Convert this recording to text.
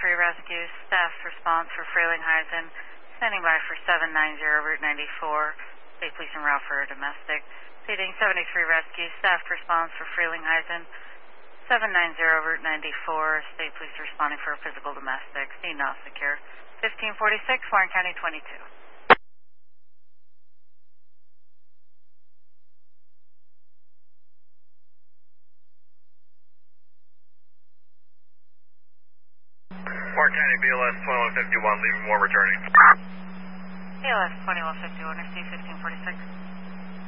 Rescue, staff's response for Frelinghuysen, standing by for 790 Route 94, State Police en route for a domestic. Seating 73 Rescue, staff response for Frelinghuysen, 790 Route 94, State Police responding for a physical domestic. Scene not secure. 1546, Warren County 22. Warren County BLS 2151, leaving more returning. BLS 2151, receive 1546.